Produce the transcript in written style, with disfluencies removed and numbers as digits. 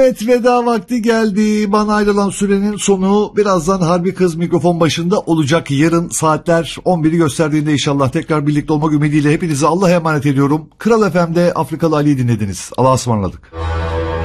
Evet, veda vakti geldi. Bana ayrılan sürenin sonu. Birazdan Harbi Kız mikrofon başında olacak. Yarın saatler 11'i gösterdiğinde inşallah tekrar birlikte olmak ümidiyle hepinizi Allah'a emanet ediyorum. Kral FM'de Afrikalı Ali'yi dinlediniz. Allah'a ısmarladık.